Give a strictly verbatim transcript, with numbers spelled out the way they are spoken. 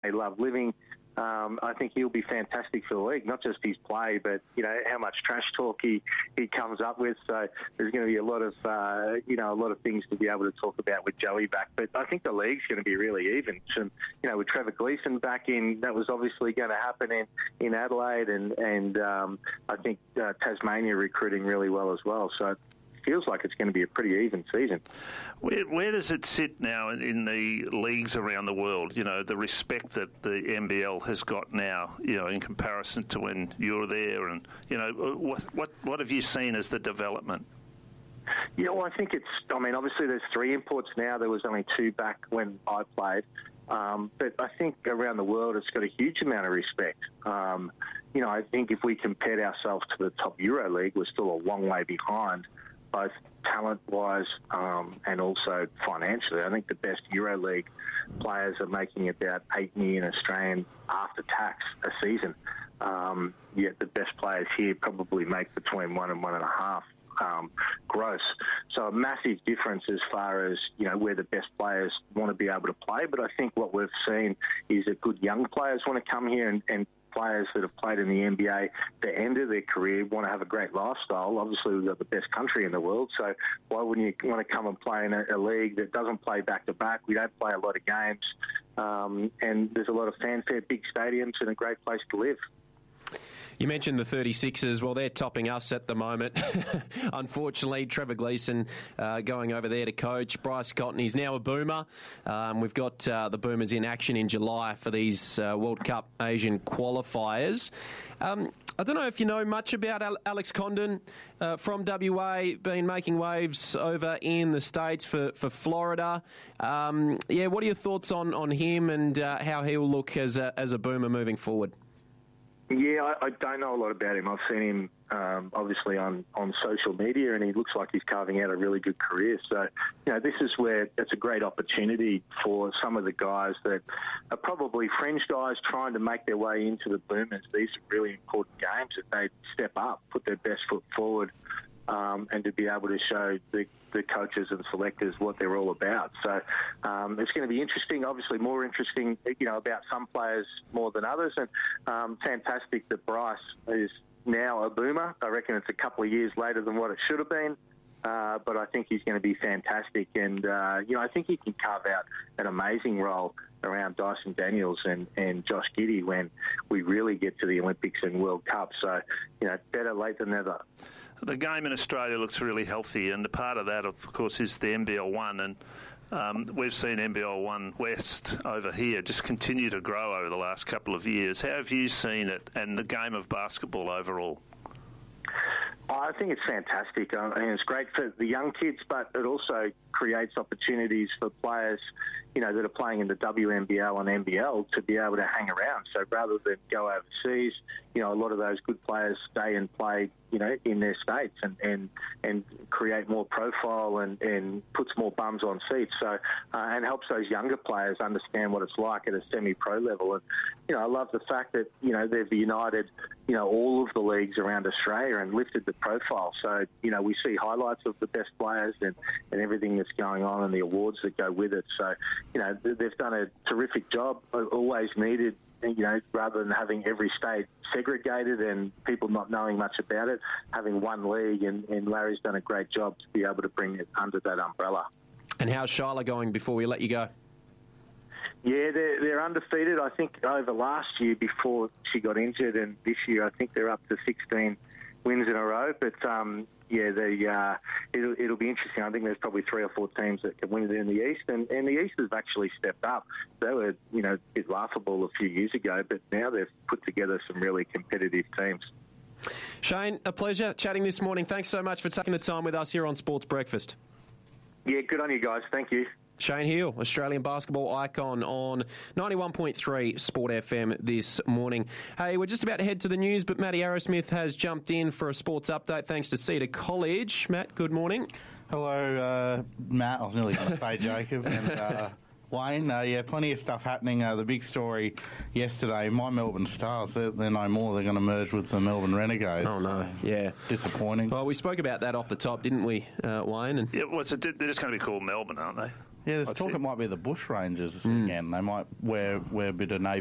they love living. Um, I think he'll be fantastic for the league, not just his play, but, you know, how much trash talk he, he comes up with. So there's going to be a lot of, uh, you know, a lot of things to be able to talk about with Joey back. But I think the league's going to be really even. So, you know, with Trevor Gleeson back in, that was obviously going to happen in, in Adelaide. And, and um, I think uh, Tasmania recruiting really well as well. So feels like it's going to be a pretty even season. Where, where does it sit now in, in the leagues around the world? You know, the respect that the N B L has got now, you know, in comparison to when you were there, and, you know, what what, what have you seen as the development? Yeah, well, I think it's, I mean, obviously there's three imports now. There was only two back when I played. Um, but I think around the world it's got a huge amount of respect. Um, you know, I think if we compared ourselves to the top Euro League, we're still a long way behind, both talent-wise um, and also financially. I think the best EuroLeague players are making about eight million Australian after tax a season. Um, yet the best players here probably make between one and one and a half um, gross. So a massive difference as far as, you know, where the best players want to be able to play. But I think what we've seen is that good young players want to come here, and, and players that have played in the N B A, the end of their career, want to have a great lifestyle. Obviously, we've got the best country in the world, so why wouldn't you want to come and play in a, a league that doesn't play back-to-back? We don't play a lot of games, um, and there's a lot of fanfare, big stadiums, and a great place to live. You mentioned the thirty-sixers. Well, they're topping us at the moment. Unfortunately, Trevor Gleeson uh, going over there to coach. Bryce Cotton, he's now a Boomer. Um, we've got uh, the Boomers in action in July for these uh, World Cup Asian qualifiers. Um, I don't know if you know much about Alex Condon uh, from W A, been making waves over in the States for, for Florida. Um, yeah, what are your thoughts on, on him and uh, how he'll look as a, as a Boomer moving forward? Yeah, I, I don't know a lot about him. I've seen him um, obviously on, on social media, and he looks like he's carving out a really good career. So, you know, this is where it's a great opportunity for some of the guys that are probably fringe guys trying to make their way into the Boomers. These are really important games that they step up, put their best foot forward, um, and to be able to show the, the coaches and selectors what they're all about. So um, it's going to be interesting, obviously more interesting, you know, about some players more than others. And um, fantastic that Bryce is now a Boomer. I reckon it's a couple of years later than what it should have been. Uh, but I think he's going to be fantastic. And, uh, you know, I think he can carve out an amazing role around Dyson Daniels and, and Josh Giddey when we really get to the Olympics and World Cup. So, you know, better late than never. The game in Australia looks really healthy, and part of that, of course, is the N B L one. And um, we've seen N B L one West over here just continue to grow over the last couple of years. How have you seen it and the game of basketball overall? I think it's fantastic. I mean, it's great for the young kids, but it also creates opportunities for players, you know, that are playing in the W N B L and N B L to be able to hang around. So rather than go overseas, you know, a lot of those good players stay and play, you know, in their states and, and, and create more profile and, and puts more bums on seats. So, uh, and helps those younger players understand what it's like at a semi-pro level. And, you know, I love the fact that, you know, they've united, you know, all of the leagues around Australia and lifted the profile. So, you know, we see highlights of the best players and, and everything that's going on and the awards that go with it. So, you know, they've done a terrific job, always needed, you know, rather than having every state segregated and people not knowing much about it, having one league, and, and Larry's done a great job to be able to bring it under that umbrella. And how's Shyla going before we let you go? Yeah, they're, they're undefeated, I think, over last year before she got injured, and this year I think they're up to sixteen wins in a row. But, um, yeah, they, uh, it'll, it'll be interesting. I think there's probably three or four teams that can win it in the East, and, and the East has actually stepped up. They were, you know, a bit laughable a few years ago, but now they've put together some really competitive teams. Shane, a pleasure chatting this morning. Thanks so much for taking the time with us here on Sports Breakfast. Yeah, good on you guys. Thank you. Shane Heal, Australian basketball icon on ninety-one point three Sport F M this morning. Hey, we're just about to head to the news, but Matty Arrowsmith has jumped in for a sports update thanks to Cedar College. Matt, good morning. Hello, uh, Matt. I was nearly going to say Jacob. And uh, Wayne, uh, yeah, plenty of stuff happening. Uh, the big story yesterday, my Melbourne Stars, they're, they're no more. They're going to merge with the Melbourne Renegades. Oh, no, so yeah. Disappointing. Well, we spoke about that off the top, didn't we, uh, Wayne? And yeah, well, it's a, they're just going to be called Melbourne, aren't they? Yeah, there's I talk think. it might be the Bush Rangers again. They might wear wear a bit of navy